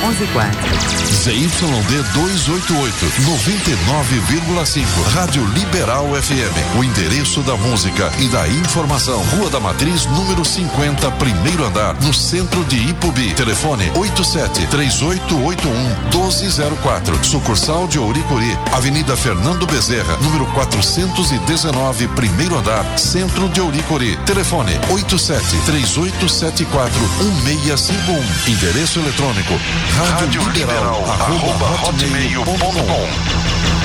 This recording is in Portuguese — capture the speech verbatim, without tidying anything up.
onze quatro. Z Y D duzentos e oitenta e oito, noventa e nove vírgula cinco. Rádio Liberal F M. O endereço da música e da informação. Rua da Matriz, número cinquenta, primeiro andar, no centro de Ipubi. Telefone oito sete três oito oito um um dois zero quatro. Sucursal de Ouricuri. Avenida Fernando Bezerra, número quatrocentos e dezenove, primeiro andar, centro de Ouricuri. Telefone oito sete três oito sete quatro um seis cinco um. Endereço eletrônico rádio liberal arroba hotmail ponto com.